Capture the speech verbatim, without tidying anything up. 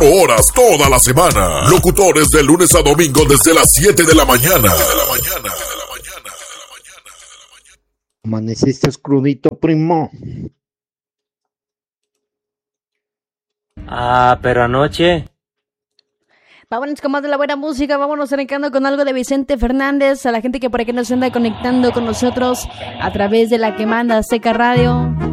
horas toda la semana. Locutores de lunes a domingo desde las siete de la mañana. De la mañana. Amaneciste crudito, primo. Ah, pero anoche. Vámonos con más de la buena música, vámonos arrancando con algo de Vicente Fernández, a la gente que por aquí nos anda conectando con nosotros a través de la que manda Azteca Radio.